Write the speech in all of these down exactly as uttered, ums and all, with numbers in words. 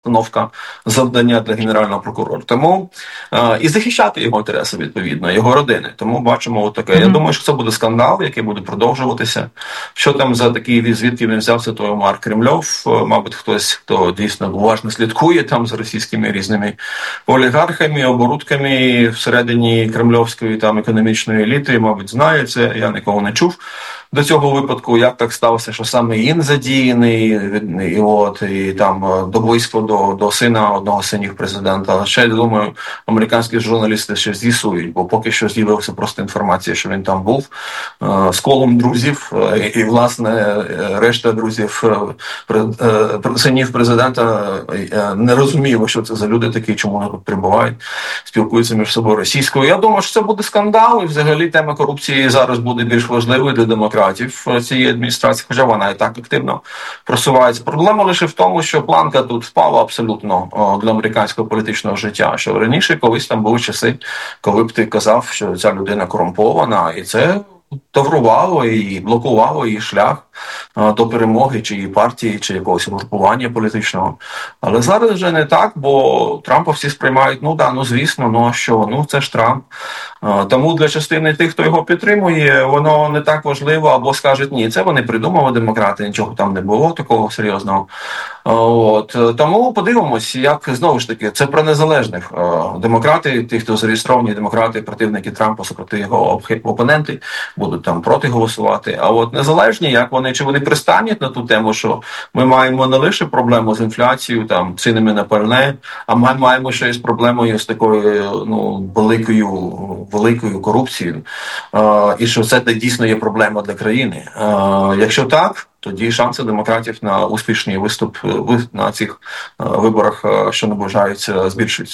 установка завдання для генерального прокурора. Тому е, і захищати його інтереси, відповідно, його родини. Тому бачимо таке. Mm-hmm. Я думаю, що це буде скандал, який буде продовжуватися. Що там за такий, звідки він взявся, той Омар Кремльов, мабуть, хтось, хто дійсно уважно слідкує там за російськими різними олігархами, оборудками всередині кремльовської там економічної еліти, мабуть, знає це, я нікого не чув до цього випадку, як так сталося, що саме він задіяний, і от, і там добивство до, до сина одного з синів президента. Але ще, я думаю, американські журналісти ще з'ясують, бо поки що з'явилася просто інформація, що він там був е, з колом друзів, е, і, власне, решта друзів е, е, синів президента е, не розуміли, що це за люди такі, чому вони тут прибувають, спілкуються між собою російською. Я думаю, що це буде скандал, і взагалі тема корупції зараз буде більш важливою для демократів цієї адміністрації, хоча вона і так активно просувається. Проблема лише в тому, що планка тут впала абсолютно для американського політичного життя, що раніше колись там були часи, коли б ти казав, що ця людина корумпована, і це таврувало і блокувало її шлях до перемоги чи її партії, чи якогось групування політичного. Але зараз вже не так, бо Трампа всі сприймають, ну да, ну звісно, ну а що, ну це ж Трамп. Тому для частини тих, хто його підтримує, воно не так важливо, або скажуть, ні, це вони придумали, демократи, нічого там не було такого серйозного. От. Тому подивимось, як, знову ж таки, це про незалежних. Демократи, ті, хто зареєстровані демократи, противники Трампа, супроти його опоненти, будуть там проти голосувати. А от незалежні, як вони, чи вони пристануть на ту тему, що ми маємо не лише проблему з інфляцією, там, цінами на пальне, а ми маємо ще й з проблемою з такою, ну, великою, великою корупцією. Е, і що це дійсно є проблема для країни. Е, якщо так, тоді шанси демократів на успішний виступ на цих виборах, що наближаються, збільшуються.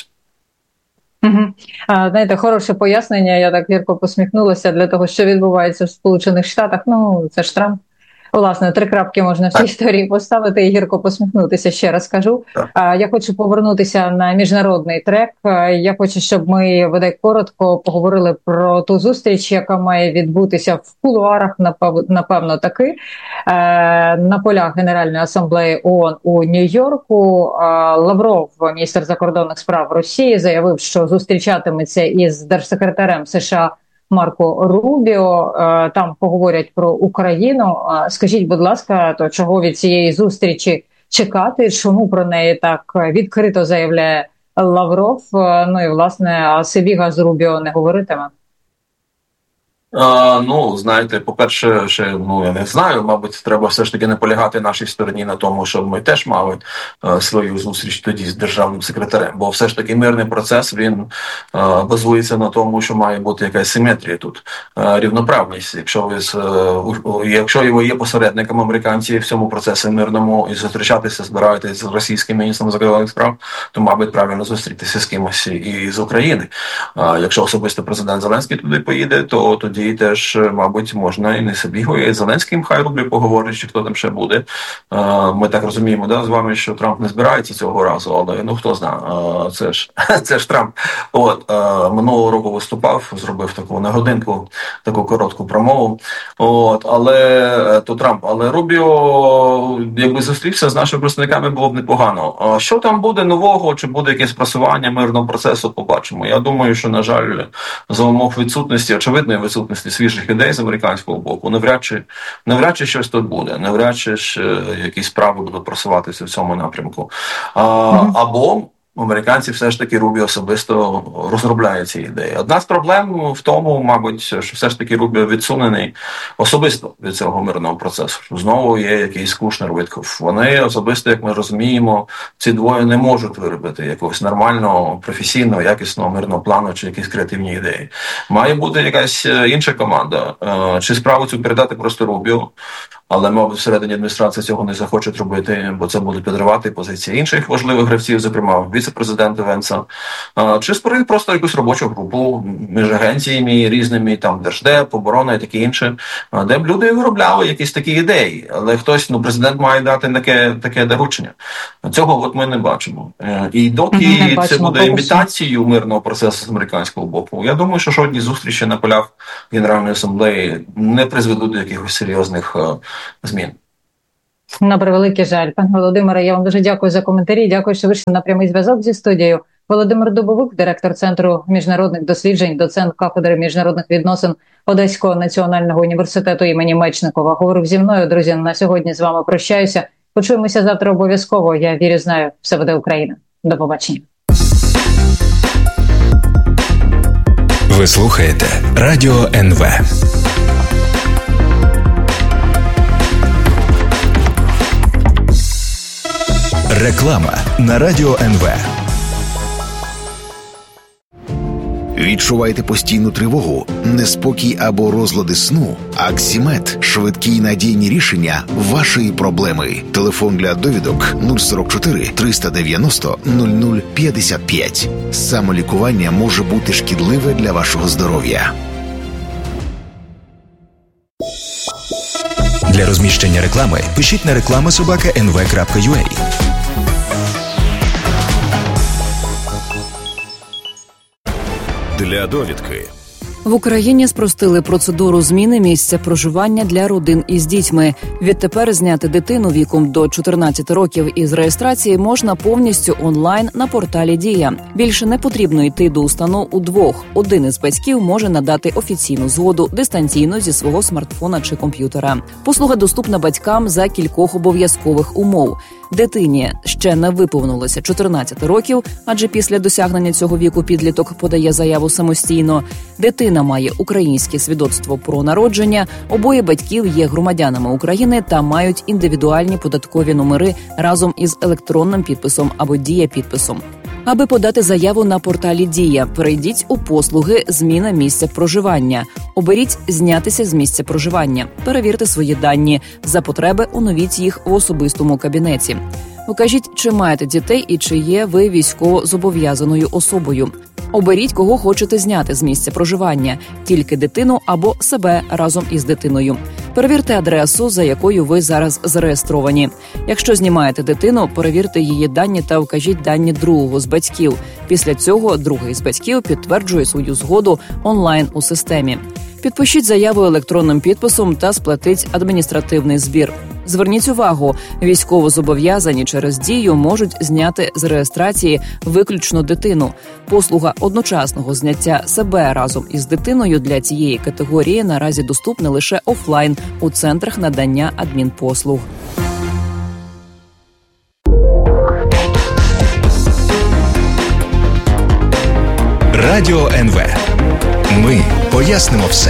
Угу. А, знаєте, хороше пояснення, я так гірко посміхнулася для того, що відбувається в Сполучених Штатах. Ну, це ж Трамп. Власне, три крапки можна в цій історії поставити і гірко посміхнутися, ще раз кажу. А, я хочу повернутися на міжнародний трек. А, я хочу, щоб ми, бодай коротко, поговорили про ту зустріч, яка має відбутися в кулуарах, напевно, таки, а, на полях Генеральної асамблеї ООН у Нью-Йорку. А, Лавров, міністр закордонних справ Росії, заявив, що зустрічатиметься із держсекретарем США Марко Рубіо, там поговорять про Україну. Скажіть, будь ласка, то чого від цієї зустрічі чекати? Чому про неї так відкрито заявляє Лавров? Ну і, власне, Сибіга з Рубіо не говоритиме? А, ну, знаєте, по-перше, ще, ну, я не знаю, мабуть, треба все ж таки наполягати нашій стороні на тому, щоб ми теж мали а, свою зустріч тоді з державним секретарем, бо все ж таки мирний процес, він а, базується на тому, що має бути якась симетрія тут, а, рівноправність. Якщо ви з, а, якщо ви є посередником американці в цьому процесі мирному і зустрічатися, збираєтеся з російським міністром закордонних справ, то, мабуть, правильно зустрітися з кимось і з України. А, якщо особисто президент Зеленський туди поїде, то тоді і теж, мабуть, можна і не Сибігою, і Зеленським хай Рублі поговорить, чи хто там ще буде. Ми так розуміємо, да, з вами, що Трамп не збирається цього разу, але ну хто знає, це ж це ж Трамп. От минулого року виступав, зробив таку на годинку, таку коротку промову. От, але то Трамп, але Рубіо, якби зустрівся з нашими представниками, було б непогано. Що там буде нового, чи буде якесь просування мирного процесу, побачимо. Я думаю, що, на жаль, за умов відсутності, очевидної відсутності свіжих ідей з американського боку, навряд чи, навряд чи щось тут буде, навряд чи ж якісь справи будуть просуватися в цьому напрямку. А, mm-hmm. Або американці все ж таки Рубіо особисто розробляють ці ідеї. Одна з проблем в тому, мабуть, що все ж таки Рубіо відсунений особисто від цього мирного процесу. Знову є якийсь Кушнер, Витков. Вони особисто, як ми розуміємо, ці двоє не можуть виробити якогось нормального, професійного, якісного мирного плану чи якісь креативні ідеї. Має бути якась інша команда. Чи справу цю передати просто Рубіо, але, мабуть, всередині адміністрації цього не захочуть робити, бо це буде підривати позиції інших важливих гравців, зокрема віце-президента Венса. Чи створити просто якусь робочу групу між агенціями різними, там, Держдеп, оборона і таке інше, де б люди виробляли якісь такі ідеї. Але хтось, ну, президент має дати таке, таке доручення. Цього от ми не бачимо. І доки бачимо, це буде імітацією мирного процесу з американського боку, я думаю, що жодні зустрічі на полях Генеральної асамблеї не призведуть до якихось серйозних змін. На превеликий жаль. Пане Володимире, я вам дуже дякую за коментарі. Дякую, що вийшли на прямий зв'язок зі студією. Володимир Дубовик, директор Центру міжнародних досліджень, доцент кафедри міжнародних відносин Одеського національного університету імені Мечникова, говорив зі мною. Друзі, на сьогодні з вами прощаюся. Почуємося завтра обов'язково. Я вірю, знаю, все буде Україна. До побачення. Ви слухаєте Радіо ен ве. Реклама на Радіо ен ве. Відчуваєте постійну тривогу, неспокій або розлади сну? Аксімед – швидкі й надійні рішення вашої проблеми. Телефон для довідок нуль сорок чотири триста дев'яносто нуль нуль п'ятдесят п'ять. Самолікування може бути шкідливе для вашого здоров'я. Для розміщення реклами пишіть на реклама собака ен ве крапка ю а. Для довідки. В Україні спростили процедуру зміни місця проживання для родин із дітьми. Відтепер зняти дитину віком до чотирнадцяти років із реєстрації можна повністю онлайн на порталі «Дія». Більше не потрібно йти до установ удвох. Один із батьків може надати офіційну згоду дистанційно зі свого смартфона чи комп'ютера. Послуга доступна батькам за кількох обов'язкових умов. Дитині ще не виповнилося чотирнадцять років, адже після досягнення цього віку підліток подає заяву самостійно. Дитина має українське свідоцтво про народження, обоє батьків є громадянами України та мають індивідуальні податкові номери разом із електронним підписом або дія-підписом. Аби подати заяву на порталі «Дія», перейдіть у послуги «Зміна місця проживання». Оберіть «Знятися з місця проживання». Перевірте свої дані. За потреби оновіть їх в особистому кабінеті. Укажіть, чи маєте дітей і чи є ви військово-зобов'язаною особою. Оберіть, кого хочете зняти з місця проживання – тільки дитину або себе разом із дитиною. Перевірте адресу, за якою ви зараз зареєстровані. Якщо знімаєте дитину, перевірте її дані та вкажіть дані другого з батьків. Після цього другий з батьків підтверджує свою згоду онлайн у системі. Підпишіть заяву електронним підписом та сплатіть адміністративний збір. Зверніть увагу, військовозобов'язані через «Дію» можуть зняти з реєстрації виключно дитину. Послуга одночасного зняття себе разом із дитиною для цієї категорії наразі доступна лише офлайн у центрах надання адмінпослуг. Радіо ен ве. Ми пояснимо все.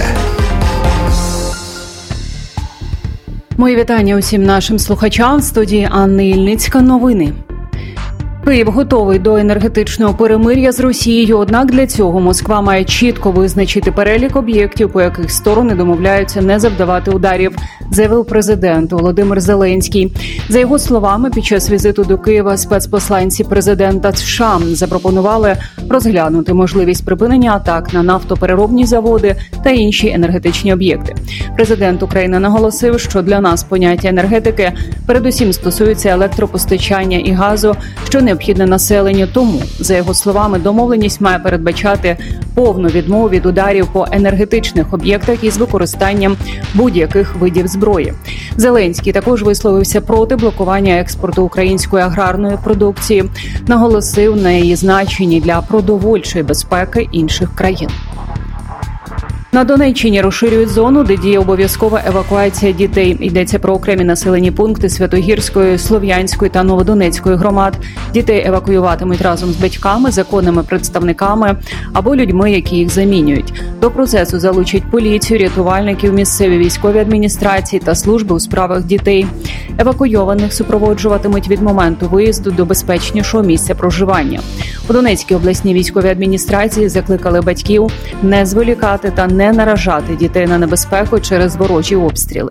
Мої вітання усім нашим слухачам. В студії Анни Ільницька. Новини. Київ готовий до енергетичного перемир'я з Росією, однак для цього Москва має чітко визначити перелік об'єктів, по яких сторони домовляються не завдавати ударів, заявив президент Володимир Зеленський. За його словами, під час візиту до Києва спецпосланці президента США запропонували розглянути можливість припинення атак на нафтопереробні заводи та інші енергетичні об'єкти. Президент України наголосив, що для нас поняття енергетики передусім стосується електропостачання і газу, що необхідне населенню. Тому, за його словами, домовленість має передбачати повну відмову від ударів по енергетичних об'єктах із використанням будь-яких видів зброї. Зеленський також висловився проти блокування експорту української аграрної продукції, наголосив на її значенні для продовольчої безпеки інших країн. На Донеччині розширюють зону, де діє обов'язкова евакуація дітей. Йдеться про окремі населені пункти Святогірської, Слов'янської та Новодонецької громад. Дітей евакуюватимуть разом з батьками, законними представниками або людьми, які їх замінюють. До процесу залучать поліцію, рятувальників, місцеві військові адміністрації та служби у справах дітей. Евакуйованих супроводжуватимуть від моменту виїзду до безпечнішого місця проживання. У Донецькій обласній військовій адміністрації закликали батьків не зволікати та не наражати дітей на небезпеку через ворожі обстріли.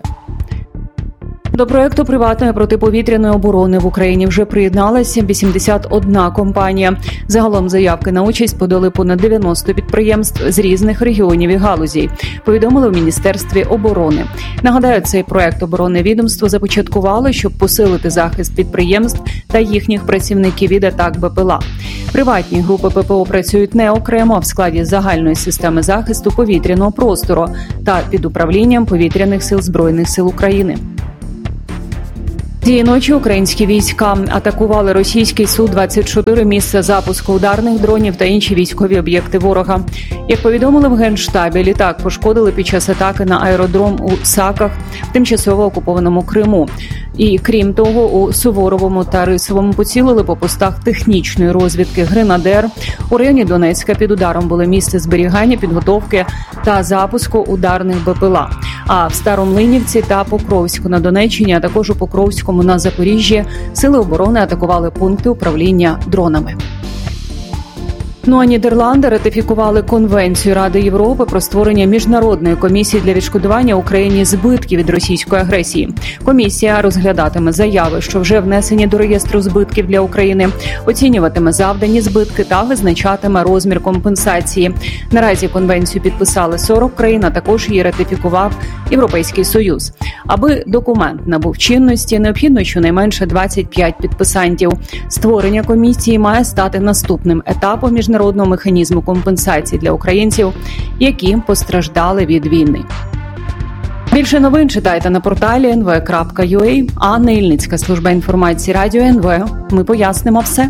До проєкту приватної протиповітряної оборони в Україні вже приєдналася вісімдесят одна компанія. Загалом заявки на участь подали понад дев'яносто підприємств з різних регіонів і галузей, повідомили в Міністерстві оборони. Нагадаю, цей проєкт оборонне відомство започаткувало, щоб посилити захист підприємств та їхніх працівників від атак БПЛА. Приватні групи ППО працюють не окремо, а в складі загальної системи захисту повітряного простору та під управлінням повітряних сил Збройних сил України. Цієї ночі українські війська атакували російський Су двадцять чотири, місце запуску ударних дронів та інші військові об'єкти ворога. Як повідомили в Генштабі, літак пошкодили під час атаки на аеродром у Саках в тимчасово окупованому Криму. І крім того, у Суворовому та Рисовому поцілили по постах технічної розвідки «Гренадер». У районі Донецька під ударом були місце зберігання, підготовки та запуску ударних БПЛА. А в Старомлинівці та Покровську на Донеччині, а також у Покровському на Запоріжжі сили оборони атакували пункти управління дронами. Ну а Нідерланди ратифікували Конвенцію Ради Європи про створення міжнародної комісії для відшкодування Україні збитків від російської агресії. Комісія розглядатиме заяви, що вже внесені до реєстру збитків для України, оцінюватиме завдані збитки та визначатиме розмір компенсації. Наразі конвенцію підписали сорок країн, а також її ратифікував Європейський Союз. Аби документ набув чинності, необхідно щонайменше двадцять п'ять підписантів. Створення комісії має стати наступним етапом міжнародної Міжнародного механізму компенсації для українців, які постраждали від війни. Більше новин читайте на порталі ен ве крапка ю а. Анна Ільницька, служба інформації Радіо ен ве. Ми пояснимо все.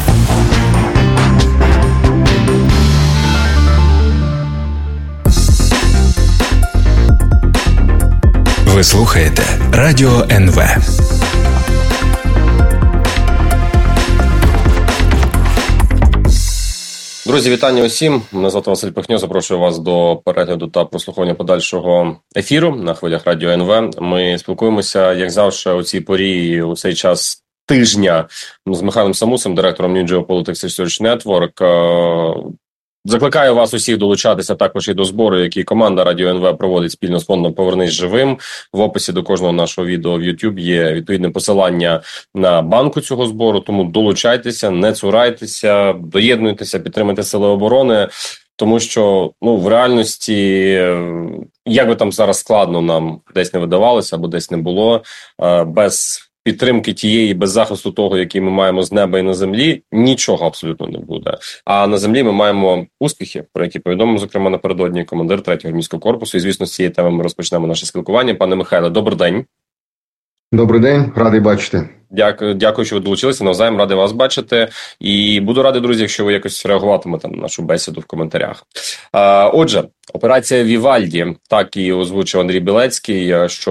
Ви слухаєте Радіо ен ве. Друзі, вітання усім. Мене звати Василь Пихньо. Запрошую вас до перегляду та прослуховування подальшого ефіру на хвилях Радіо ен ве. Ми спілкуємося, як завжди, у цій порі, у цей час тижня з Михайлом Самусом, директором New Geopolitics Research Network. Закликаю вас усіх долучатися також і до збору, який команда Радіо ен ве проводить спільно з фондом «Повернись живим». В описі до кожного нашого відео в YouTube є відповідне посилання на банку цього збору, тому долучайтеся, не цурайтеся, доєднуйтеся, підтримуйте Сили оборони, тому що ну, в реальності, як би там зараз складно нам десь не видавалося або десь не було, без підтримки тієї, без захисту того, який ми маємо з неба і на землі, нічого абсолютно не буде. А на землі ми маємо успіхи, про які повідомив, зокрема, напередодні командир третього армійського корпусу. І, звісно, з цієї теми ми розпочнемо наше спілкування. Пане Михайле, добрий день. Добрий день, радий бачити. Дякую, дякую, що ви долучилися. Навзаєм радий вас бачити. І буду радий, друзі, якщо ви якось реагуватимете на нашу бесіду в коментарях. А, отже, операція Вівальді, так і озвучив Андрій Білецький, що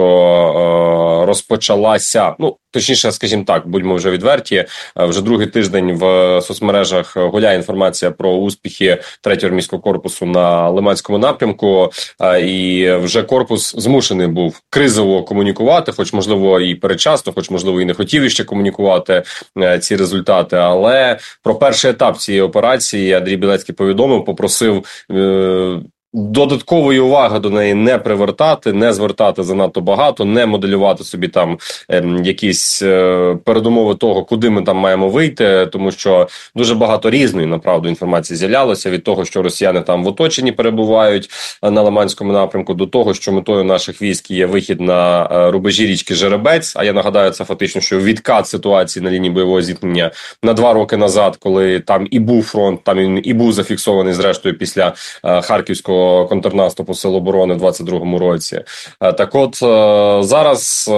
е, розпочалася, ну, точніше, скажімо так, будьмо вже відверті, вже другий тиждень в соцмережах гуляє інформація про успіхи третього армійського корпусу на Лиманському напрямку, е, і вже корпус змушений був кризово комунікувати, хоч, можливо, і передчасно, хоч, можливо, і не хотів ще комунікувати е, ці результати, але про перший етап цієї операції Андрій Білецький повідомив, попросив е, додаткової уваги до неї не привертати, не звертати занадто багато, не моделювати собі там е, якісь е, передумови того, куди ми там маємо вийти, тому що дуже багато різної, направду, інформації з'являлося від того, що росіяни там в оточенні перебувають на Лиманському напрямку, до того, що метою наших військ є вихід на е, рубежі річки Жеребець, а я нагадаю, це фактично, що відкат ситуації на лінії бойового зіткнення на два роки назад, коли там і був фронт, там він і був зафіксований, зрештою, після е, Харківського контрнаступу Сил оборони в двадцять другому році. Так от, зараз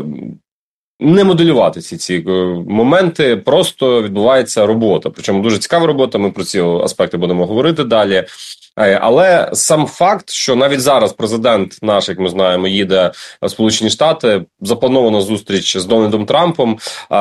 не моделювати ці, ці моменти, просто відбувається робота. Причому дуже цікава робота, ми про ці аспекти будемо говорити далі. Але сам факт, що навіть зараз президент наш, як ми знаємо, їде в Сполучені Штати, запланована зустріч з Дональдом Трампом,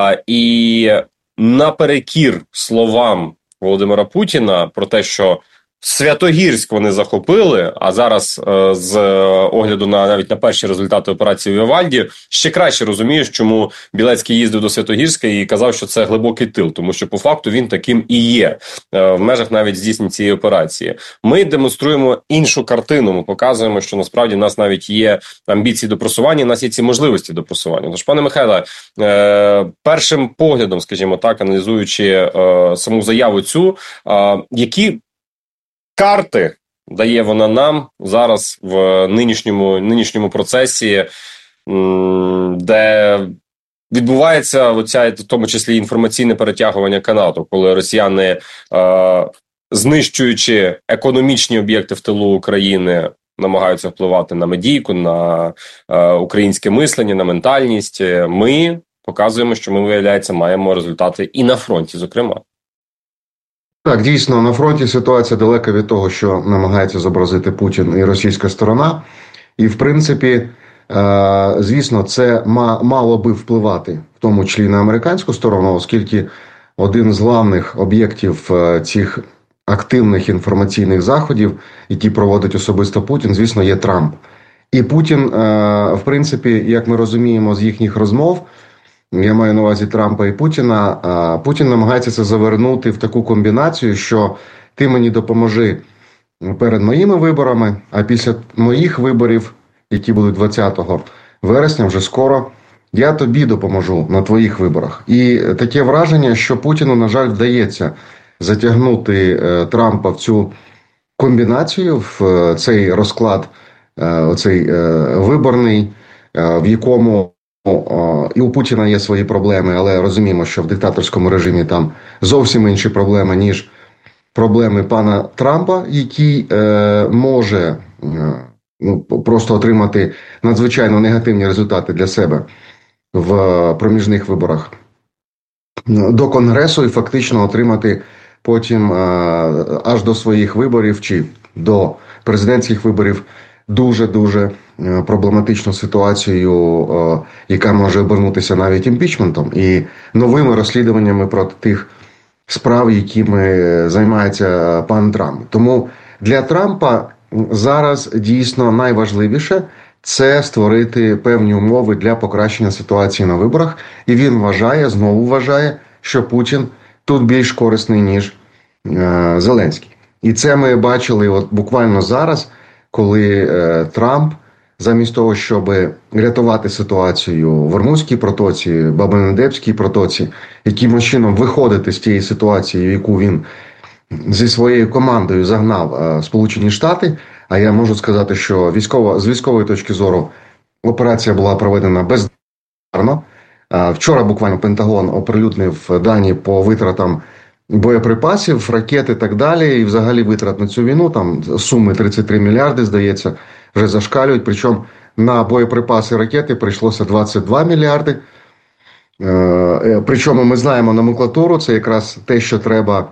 і наперекір словам Володимира Путіна про те, що Святогірськ вони захопили, а зараз е, з огляду на навіть на перші результати операції в Вівальді ще краще розумієш, чому Білецький їздив до Святогірська і казав, що це глибокий тил, тому що по факту він таким і є е, в межах навіть здійснення цієї операції. Ми демонструємо іншу картину, ми показуємо, що насправді в нас навіть є амбіції до просування, у нас є ці можливості до просування. Тож, пане Михайле, е, першим поглядом, скажімо так, аналізуючи е, саму заяву цю, е, які карти дає вона нам зараз в нинішньому, нинішньому процесі, де відбувається оця, в тому числі, інформаційне перетягування канату, коли росіяни, е, знищуючи економічні об'єкти в тилу України, намагаються впливати на медійку, на е, українське мислення, на ментальність. Ми показуємо, що ми, виявляється, маємо результати і на фронті, зокрема. Так, дійсно, на фронті ситуація далека від того, що намагається зобразити Путін і російська сторона. І, в принципі, звісно, це мало би впливати, в тому числі на американську сторону, оскільки один з главних об'єктів цих активних інформаційних заходів, які проводить особисто Путін, звісно, є Трамп. І Путін, в принципі, як ми розуміємо з їхніх розмов, я маю на увазі Трампа і Путіна, Путін намагається це завернути в таку комбінацію, що ти мені допоможи перед моїми виборами, а після моїх виборів, які будуть двадцятого вересня, вже скоро, я тобі допоможу на твоїх виборах. І таке враження, що Путіну, на жаль, вдається затягнути Трампа в цю комбінацію, в цей розклад, оцей виборний, в якому і у Путіна є свої проблеми, але розуміємо, що в диктаторському режимі там зовсім інші проблеми, ніж проблеми пана Трампа, який е, може е, ну, просто отримати надзвичайно негативні результати для себе в проміжних виборах до Конгресу і фактично отримати потім е, аж до своїх виборів чи до президентських виборів дуже-дуже проблематичну ситуацію, яка може обернутися навіть імпічментом і новими розслідуваннями проти тих справ, якими займається пан Трамп. Тому для Трампа зараз дійсно найважливіше – це створити певні умови для покращення ситуації на виборах. І він вважає, знову вважає, що Путін тут більш корисний, ніж е, Зеленський. І це ми бачили от буквально зараз, коли е, Трамп, замість того, щоб рятувати ситуацію в Ормузькій протоці, Бабель-Мандебській протоці, якимось чином виходити з тієї ситуації, в яку він зі своєю командою загнав е, Сполучені Штати, а я можу сказати, що військово, з військової точки зору операція була проведена бездарно. Е, вчора буквально Пентагон оприлюднив дані по витратам боєприпасів, ракет і так далі, і взагалі витрат на цю війну, там суми тридцять три мільярди, здається, вже зашкалюють, причому на боєприпаси ракети прийшлося двадцять два мільярди. Причому ми знаємо номенклатуру, це якраз те, що треба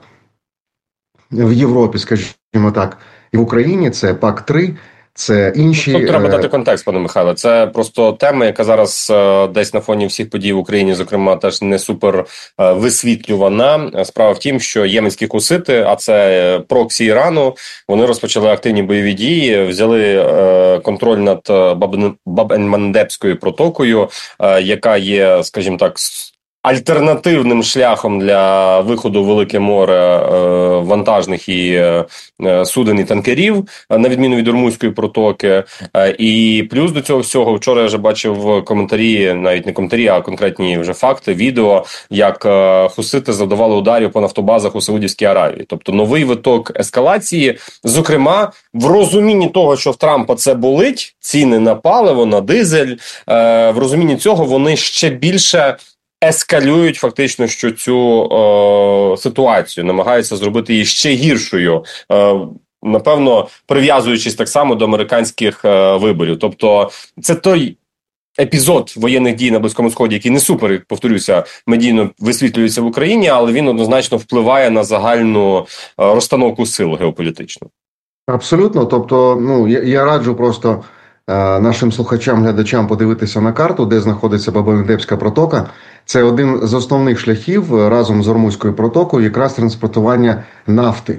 в Європі, скажімо так, і в Україні, це пак три, це інші... Тут треба дати контекст, пане Михайле. Це просто тема, яка зараз е, десь на фоні всіх подій в Україні, зокрема, теж не супер е, висвітлювана. Справа в тім, що єменські хусити, а це проксі Ірану, вони розпочали активні бойові дії, взяли е, контроль над Баб-ен-Мандебською протокою, е, яка є, скажімо так, альтернативним шляхом для виходу в Велике море е, вантажних і е, суден і танкерів, на відміну від Ормузької протоки. Е, і плюс до цього всього, вчора я вже бачив коментарі, навіть не коментарі, а конкретні вже факти, відео, як е, хусити завдавали ударів по нафтобазах у Саудівській Аравії. Тобто новий виток ескалації, зокрема, в розумінні того, що в Трампа це болить, ціни на паливо, на дизель, е, в розумінні цього вони ще більше ескалюють фактично що цю е, ситуацію, намагаються зробити її ще гіршою, е, напевно, прив'язуючись так само до американських е, виборів. Тобто це той епізод воєнних дій на Близькому Сході, який не супер, повторюся, медійно висвітлюється в Україні, але він однозначно впливає на загальну е, розстановку сил геополітичну. Абсолютно. Тобто, ну, я, я раджу просто нашим слухачам, глядачам подивитися на карту, де знаходиться Бабель-Мандебська протока. Це один з основних шляхів разом з Ормузькою протокою якраз транспортування нафти.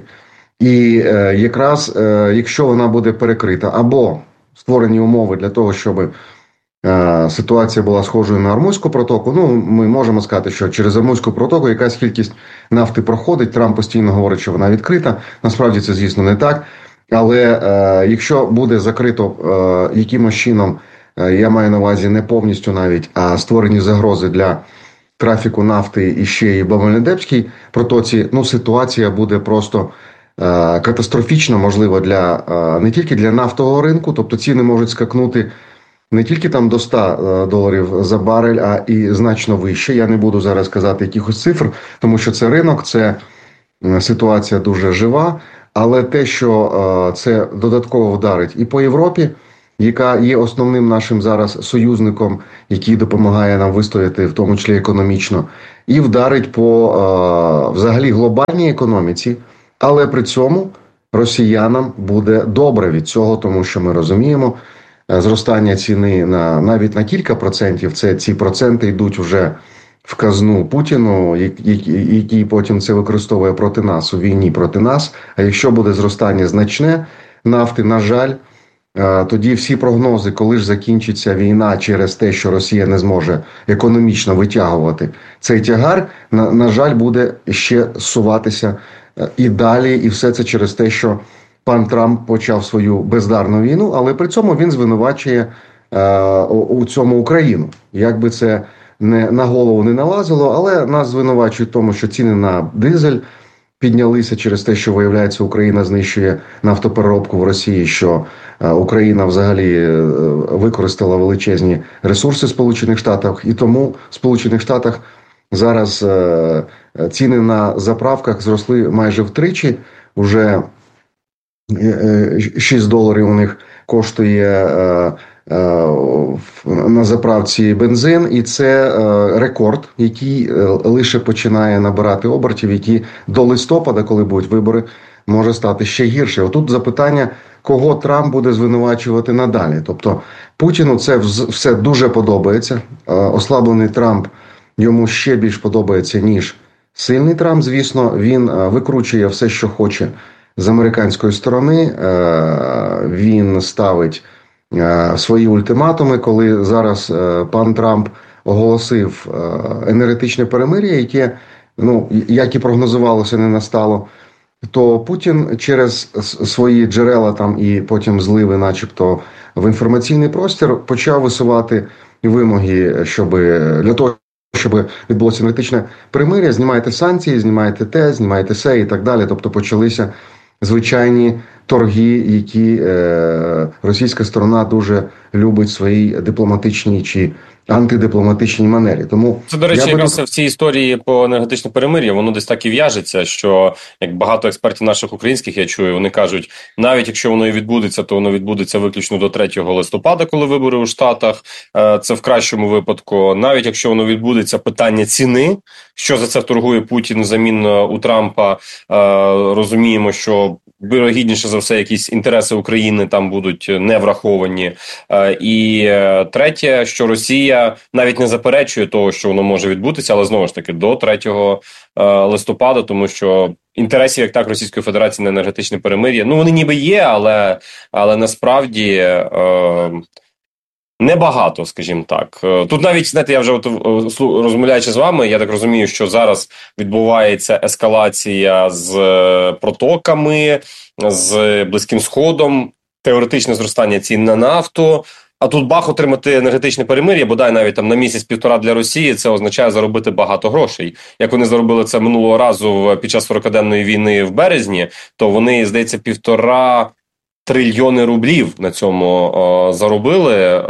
І е, якраз е, якщо вона буде перекрита або створені умови для того, щоб е, ситуація була схожою на Ормузьку протоку, ну ми можемо сказати, що через Ормузьку протоку якась кількість нафти проходить, Трамп постійно говорить, що вона відкрита, насправді це, звісно, не так. Але е, якщо буде закрито е, якимось чином, е, я маю на увазі не повністю навіть, а створені загрози для трафіку нафти і ще й Бабель-Мандебській протоці, ну ситуація буде просто е, катастрофічна, можливо, для е, не тільки для нафтового ринку, тобто ціни можуть скакнути не тільки там до ста доларів за барель, а і значно вище. Я не буду зараз казати якихось цифр, тому що це ринок, це ситуація дуже жива. Але те, що е, це додатково вдарить і по Європі, яка є основним нашим зараз союзником, який допомагає нам вистояти, в тому числі економічно, і вдарить по е, взагалі глобальній економіці, але при цьому росіянам буде добре від цього, тому що ми розуміємо, зростання ціни на навіть на кілька процентів, це ці проценти йдуть вже в казну Путіну, який, який потім це використовує проти нас у війні проти нас. А якщо буде зростання значне нафти, на жаль, тоді всі прогнози, коли ж закінчиться війна через те, що Росія не зможе економічно витягувати цей тягар, на, на жаль, буде ще зсуватися і далі, і все це через те, що пан Трамп почав свою бездарну війну, але при цьому він звинувачує е, у цьому Україну. Як би це не на голову не налазило, але нас звинувачують в тому, що ціни на дизель піднялися через те, що, виявляється, Україна знищує нафтопереробку в Росії, що е, Україна взагалі е, використала величезні ресурси Сполучених Штатів, і тому в Сполучених Штатах зараз е, ціни на заправках зросли майже втричі, уже шість доларів у них коштує е, е, на заправці бензин, і це е, рекорд, який е, лише починає набирати обертів, які до листопада, коли будуть вибори, може стати ще гірше. Отут запитання, кого Трамп буде звинувачувати надалі. Тобто Путіну це все дуже подобається. Е, ослаблений Трамп йому ще більш подобається, ніж сильний Трамп. Звісно, він е, викручує все, що хоче з американської сторони. Він ставить свої ультиматуми, коли зараз пан Трамп оголосив енергетичне перемир'я, яке, ну, як і прогнозувалося, не настало, то Путін через свої джерела там і потім зливи начебто в інформаційний простір почав висувати вимоги, щоб для того, щоб відбулося енергетичне перемир'я, знімайте санкції, знімайте те, знімайте се і так далі. Тобто почалися звичайні торги, які е, російська сторона дуже любить в своїй дипломатичній чи антидипломатичній манері. Тому це, до речі, якраз би... в цій історії по енергетичне перемир'я, воно десь так і в'яжеться, що, як багато експертів наших українських, я чую, вони кажуть, навіть якщо воно і відбудеться, то воно відбудеться виключно до третього листопада, коли вибори у Штатах, це в кращому випадку. Навіть якщо воно відбудеться, питання ціни, що за це торгує Путін взамін у Трампа, розуміємо, що вірогідніше за все якісь інтереси України там будуть не враховані. І третє, що Росія навіть не заперечує того, що воно може відбутися, але знову ж таки до третього листопада, тому що інтересів як так Російської Федерації на енергетичне перемир'я, ну вони ніби є, але, але насправді е, небагато, скажімо так. Тут навіть, знаєте, я вже от, розмовляючи з вами, я так розумію, що зараз відбувається ескалація з протоками, з Близьким Сходом, теоретичне зростання цін на нафту. А тут бах, отримати енергетичне перемир'я, бодай навіть там на місяць-півтора для Росії, це означає заробити багато грошей. Як вони заробили це минулого разу під час сорокаденної війни в березні, то вони, здається, півтора трильйони рублів на цьому о, заробили о,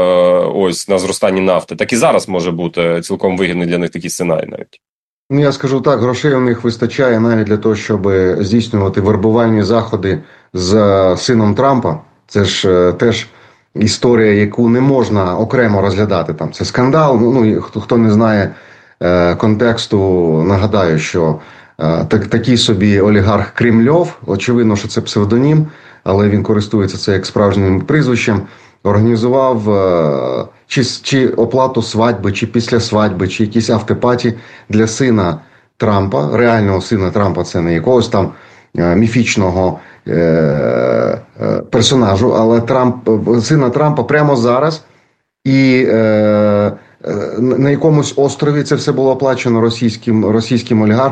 ось на зростанні нафти. Так і зараз може бути цілком вигідний для них такий сценарій навіть. Ну, я скажу так, грошей у них вистачає навіть для того, щоб здійснювати вербувальні заходи з сином Трампа. Це ж теж історія, яку не можна окремо розглядати. Там це скандал. Ну, хто, хто не знає е, контексту, нагадаю, що е, так, такий собі олігарх Кремльов, очевидно, що це псевдонім, але він користується це як справжнім прізвищем, організував е, чи, чи оплату свадьби, чи після свадьби, чи якісь автопаті для сина Трампа, реального сина Трампа, це не якогось там е, міфічного е, е, персонажу, але Трамп, сина Трампа прямо зараз. І е, е, на якомусь острові це все було оплачено російським, російським олігархом.